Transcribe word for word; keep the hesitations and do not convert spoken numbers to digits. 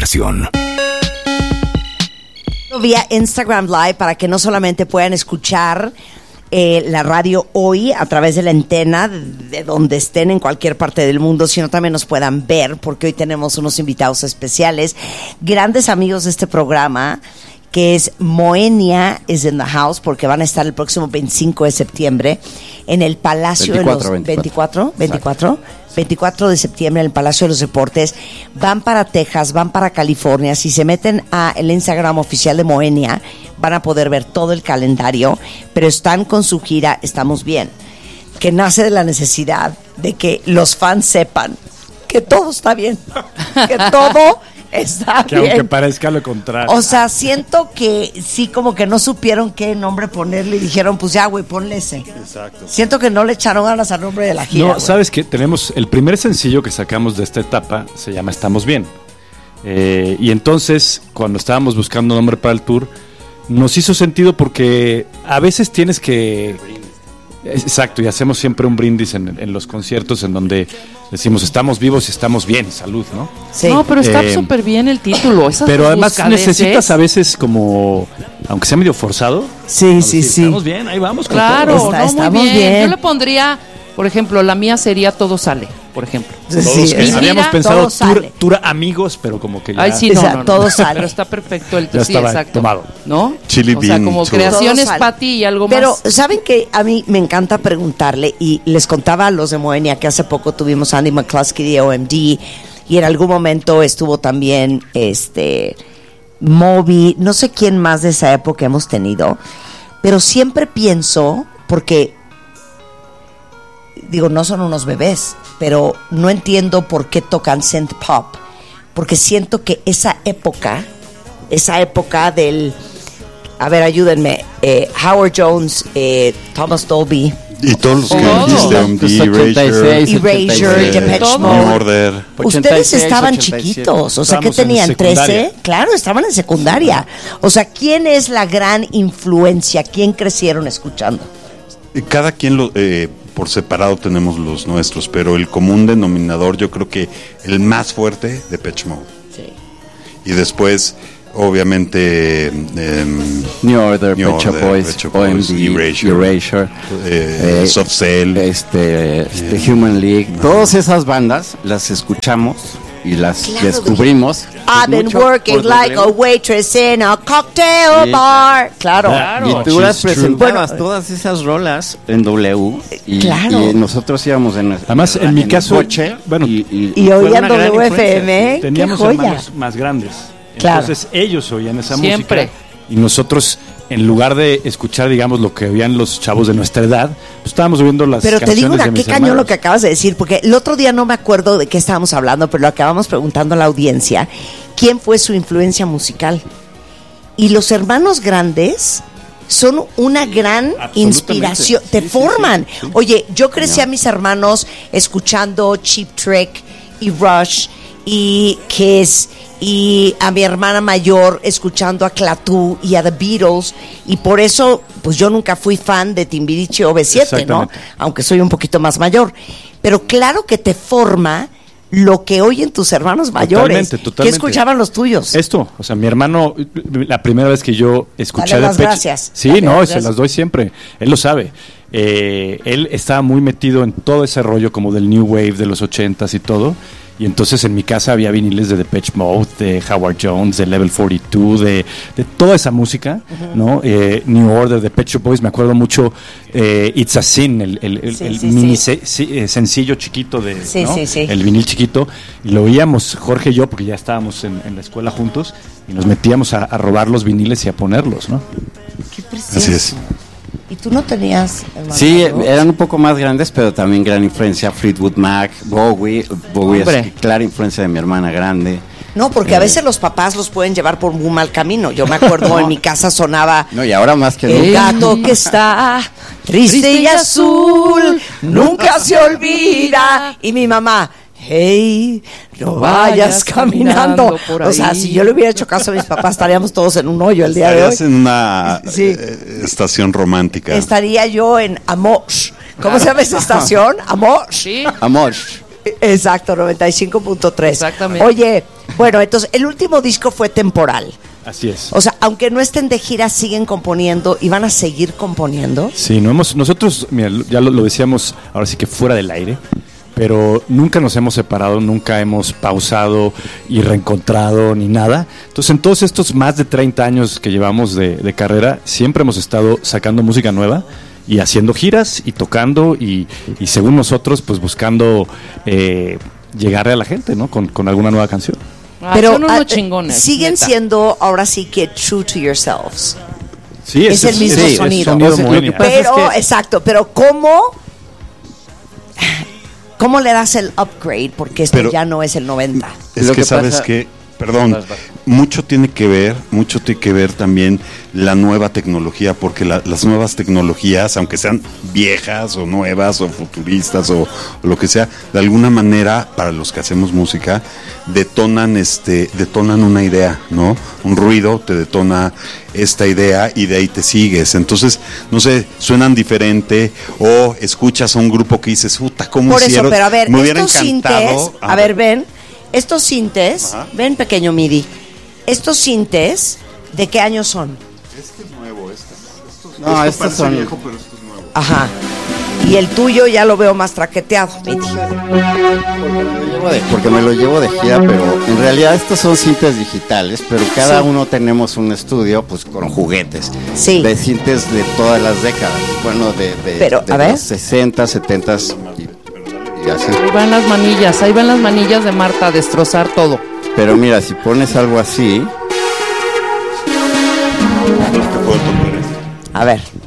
estación. Vía Instagram Live para que no solamente puedan escuchar eh, la radio hoy a través de la antena de, de donde estén en cualquier parte del mundo, sino también nos puedan ver, porque hoy tenemos unos invitados especiales, grandes amigos de este programa, que es Moenia is in the house, porque van a estar el próximo veinticinco de septiembre en el Palacio veinticuatro, de los veinticuatro. veinticuatro, veinticuatro de septiembre en el Palacio de los Deportes. Van para Texas, van para California. Si se meten a el Instagram oficial de Moenia, van a poder ver todo el calendario, pero están con su gira Estamos Bien, que nace de la necesidad de que los fans sepan que todo está bien, que todo está que bien. Aunque parezca lo contrario. O sea, siento que sí, como que no supieron qué nombre ponerle y dijeron, pues ya, güey, ponle ese. Exacto. Siento que no le echaron ganas al nombre de la gira. No, güey. sabes que tenemos el primer sencillo que sacamos de esta etapa, se llama Estamos Bien. Eh, y entonces, cuando estábamos buscando nombre para el tour, nos hizo sentido porque a veces tienes que... Exacto, y hacemos siempre un brindis en, en los conciertos en donde decimos estamos vivos y estamos bien, salud, ¿no? Sí. No, pero está Eh, súper bien el título. Esas Pero además buscadeces. necesitas a veces como, aunque sea medio forzado, Sí, como sí, decir, sí. estamos bien, ahí vamos. con Claro, todo. Está- no, estamos muy bien. bien. Yo le pondría, por ejemplo, la mía sería Todo Sale, por ejemplo. Sí, Todos, sí, eh, es- habíamos mira, pensado todo tour, sale. tour amigos, pero como que ya Ay, sí, O no, sea, no, no. todo sale. Pero está perfecto el Ya sí, estaba exacto. tomado. ¿No? Chili o sea, bean como tour. creaciones Todo sale. Pati y algo Pero, más. ¿saben qué? A mí me encanta preguntarle, y les contaba a los de Moenia que hace poco tuvimos a Andy McCluskey de O M D, y en algún momento estuvo también este Moby, no sé quién más de esa época hemos tenido, pero siempre pienso, porque digo, no son unos bebés, pero no entiendo por qué tocan synth pop, porque siento que esa época, esa época del, a ver, ayúdenme, eh, Howard Jones, eh, Thomas Dolby, Y todos los que Todo. dijiste, M D, Erasure, Erasure, Depeche Todo. New Mode. Order. Ustedes ochenta y seis, estaban ochenta y siete. chiquitos, o sea, ¿qué Estábamos en tenían? secundaria. ¿trece? Claro, estaban en secundaria. O sea, ¿quién es la gran influencia? ¿Quién crecieron escuchando? Y cada quien lo, eh, por separado tenemos los nuestros, pero el común denominador, yo creo que el más fuerte, Depeche Mode. Sí. Y después, obviamente, em, New Order, New Pet Shop Order, Boys, Pet Shop O M Boys, D, Erasure, Erasure, eh, eh, Soft Cell. este, este Human League, todas esas bandas las escuchamos y las Claro, descubrimos. I've been mucho working por like a W. waitress in a cocktail Sí. bar. Claro. Claro. Y tú las It's true. presentabas Bueno, todas esas rolas en W y, Claro. y nosotros íbamos en nuestro Además, en mi el caso, coche bueno, y, y- Y fue oían una gran W F M, influencia, ¿eh? teníamos ¡Qué joya! hermanos más grandes. Claro. Entonces ellos oían esa Siempre. música y nosotros, en lugar de escuchar, digamos, lo que oían los chavos de nuestra edad, pues estábamos oyendo las Pero te digo canciones una, de qué mis cañón hermanos. lo que acabas de decir, porque el otro día no me acuerdo de qué estábamos hablando, pero lo acabamos preguntando a la audiencia, ¿quién fue su influencia musical? Y los hermanos grandes son una gran Absolutamente. inspiración, te Sí, sí, forman. sí, sí. Oye, yo crecí a mis hermanos escuchando Cheap Trick y Rush y Kiss, y a mi hermana mayor escuchando a Clatú y a The Beatles, y por eso pues yo nunca fui fan de Timbiriche o B siete, ¿no? Exactamente. Aunque soy un poquito más mayor, pero claro que te forma lo que oyen tus hermanos mayores. Totalmente, ¿Qué totalmente. escuchaban los tuyos? Esto, o sea, mi hermano, la primera vez que yo escuché Dale las Depeche- gracias. Sí, Dale no, las se gracias. las doy siempre. Él lo sabe. Eh, él estaba muy metido en todo ese rollo como del New Wave de los ochentas y todo. Y entonces en mi casa había viniles de Depeche Mode, de Howard Jones, de Level cuarenta y dos, de, de toda esa música, ¿no? Eh, New Order, de Pet Shop Boys, me acuerdo mucho eh, It's a Sin, el, el, el, Sí, el sí, mini sí. se- sí, eh, sencillo chiquito de, Sí, ¿no? sí, sí. El vinil chiquito, y lo oíamos Jorge y yo porque ya estábamos en, en la escuela juntos y nos metíamos a, a robar los viniles y a ponerlos, ¿no? Qué precioso. Así es. ¿Y tú no tenías hermanos Sí, mayores? eran un poco más grandes, pero también gran influencia. Fleetwood Mac, Bowie. Bowie Hombre. es clara influencia de mi hermana grande. No, porque a veces los papás los pueden llevar por muy mal camino. Yo me acuerdo en mi casa sonaba No, y ahora más que el nunca. gato que está triste y azul, nunca se olvida. Y mi mamá, hey, no vayas caminando. por O sea, ahí. si yo le hubiera hecho caso a mis papás, estaríamos todos en un hoyo el día de hoy. Estarías en una Sí. eh, estación romántica. Estaría yo en Amor. ¿Cómo se llama esa estación? Amor. Sí. Amor. Exacto, noventa y cinco punto tres. Exactamente. Oye, Bueno, entonces, el último disco fue temporal. Así es. O sea, aunque no estén de gira, siguen componiendo y van a seguir componiendo. Sí, no hemos, nosotros, mira, ya lo, lo decíamos ahora sí que fuera del aire, pero nunca nos hemos separado, nunca hemos pausado y reencontrado ni nada. Entonces, en todos estos más de treinta años que llevamos de, de carrera, siempre hemos estado sacando música nueva y haciendo giras y tocando y, y según nosotros, pues buscando eh, llegarle a la gente, ¿no? Con, con alguna nueva canción. Ah, Pero son unos ah, chingones. siguen neta. siendo ahora sí que true to yourselves. Sí, Es el mismo sí, sonido. sonido O sea, lo Moenia. que pasa Pero, es que- exacto, pero ¿cómo, ¿cómo le das el upgrade? Porque esto Pero- ya no es el noventa. Es Lo que, que sabes pasa- que, perdón, Vas, vas. mucho tiene que ver, mucho tiene que ver también la nueva tecnología, porque la- las nuevas tecnologías, aunque sean viejas o nuevas o futuristas o, o lo que sea, de alguna manera para los que hacemos música detonan, este, detonan una idea, ¿no? Un ruido te detona esta idea y de ahí te sigues. Entonces, no sé, suenan diferente o escuchas a un grupo que dices, puta, ¿cómo Por eso, hicieron? pero a ver, Me hubiera estos encantado. sintes, a ver, ven, estos sintes, ven pequeño MIDI, estos sintes, ¿de qué años son? Este es nuevo, este, estos, No, esto estos parece son- viejo, pero esto es nuevo. Ajá. Y el tuyo ya lo veo más traqueteado, MIDI. Llevo de- porque me lo llevo de gira, pero en realidad estos son cintas digitales, pero cada Sí. uno tenemos un estudio pues con juguetes Sí. de cintas de todas las décadas, bueno, de, de, Pero, de a ver. los sesenta, setenta y, y así. Ahí van las manillas, ahí van las manillas de Marta a destrozar todo. Pero mira, si pones algo así, Los que puedo tocar esto. A ver.